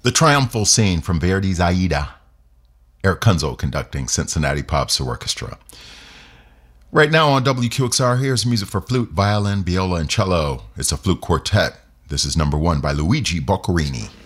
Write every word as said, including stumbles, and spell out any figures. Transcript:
The triumphal scene from Verdi's Aida. Eric Kunzel conducting Cincinnati Pops Orchestra. Right now on W Q X R, here's music for flute, violin, viola, and cello. It's a flute quartet. This is number one by Luigi Boccherini.